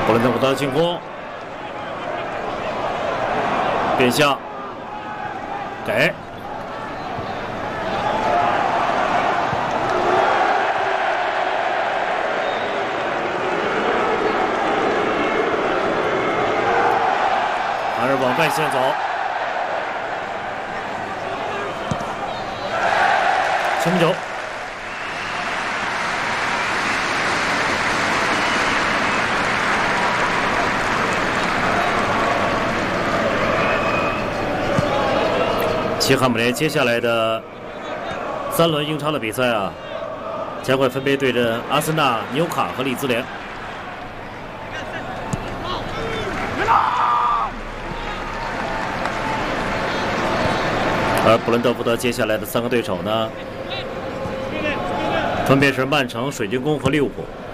布伦特福德进攻，变向给。 还是往外线走，球门球。西汉姆联接下来的3轮英超的比赛啊，将会分别对阵阿森纳、纽卡和利兹联。 而布伦特福德接下来的3个对手呢，分别是曼城、水晶宫和利物浦。